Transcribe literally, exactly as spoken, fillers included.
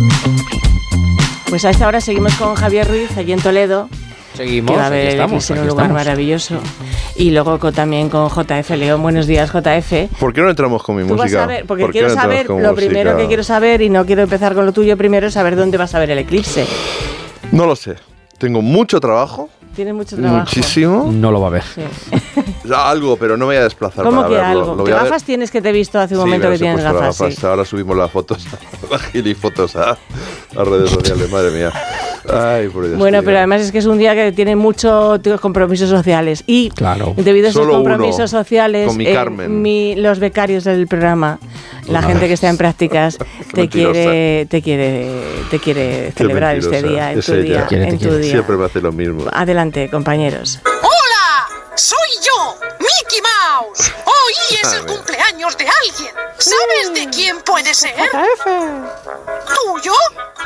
Pues a esta hora seguimos con Javier Ruiz, allí en Toledo. Seguimos, que va a ver aquí estamos, en un aquí lugar estamos. maravilloso. Y luego con, también con J F León. Buenos días, J F. ¿Por qué no entramos con mi Tú música? vas a ver, porque ¿Por qué quiero no entramos saber, con lo música? primero que quiero saber, y no quiero empezar con lo tuyo primero, es saber dónde vas a ver el eclipse. No lo sé. Tengo mucho trabajo. Tienes mucho trabajo. Muchísimo. No lo va a ver. Sí. Algo, pero no me voy a desplazar ¿Cómo para que verlo. algo? Lo voy ¿Qué a ver. gafas tienes que te he visto hace un Sí, momento me que las he tienes puesto gafas? gafas. Sí. Ahora subimos las fotos, las gilifotos a, a redes sociales. Madre mía. Ay, por Dios. Bueno, tío. pero además es que es un día que tiene muchos compromisos sociales. Y Claro. debido a esos Solo compromisos uno, sociales, con mi eh, Carmen. mi- los becarios del programa, la gente que está en prácticas, te mentirosa. quiere, te quiere, te quiere Qué celebrar este mentirosa. día, en Es tu ella. día, Quiere, te en tu quiere. día. Siempre me hace lo mismo. Adelante, compañeros. ¡Hola! ¡Soy yo, Mickey Mouse! Hoy es el A ver. cumpleaños de alguien. ¿Sabes de quién puede ser? Tu